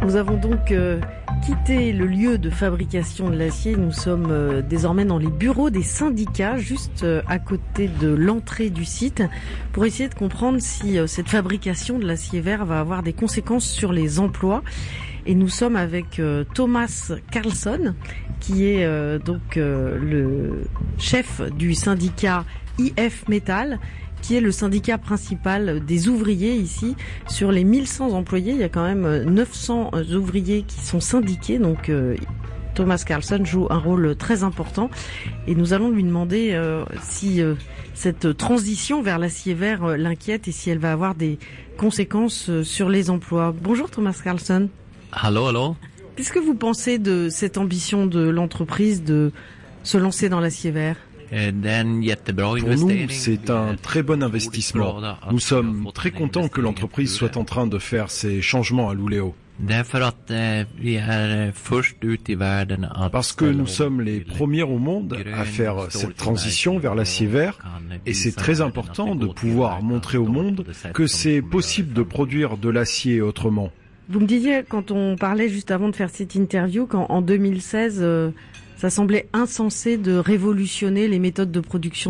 Nous avons donc quitté le lieu de fabrication de l'acier. Nous sommes désormais dans les bureaux des syndicats, juste à côté de l'entrée du site, pour essayer de comprendre si cette fabrication de l'acier vert va avoir des conséquences sur les emplois. Et nous sommes avec Thomas Carlson, qui est le chef du syndicat IF Metal, qui est le syndicat principal des ouvriers ici. Sur les 1100 employés, il y a quand même 900 ouvriers qui sont syndiqués, donc Thomas Carlson joue un rôle très important. Et nous allons lui demander si cette transition vers l'acier vert l'inquiète et si elle va avoir des conséquences sur les emplois. Bonjour Thomas Carlson. Allô. Qu'est-ce que vous pensez de cette ambition de l'entreprise de se lancer dans l'acier vert ? Pour nous, c'est un très bon investissement. Nous sommes très contents que l'entreprise soit en train de faire ces changements à Luleå. Parce que nous sommes les premiers au monde à faire cette transition vers l'acier vert, et c'est très important de pouvoir montrer au monde que c'est possible de produire de l'acier autrement. Vous me disiez, quand on parlait juste avant de faire cette interview, qu'en 2016, ça semblait insensé de révolutionner les méthodes de production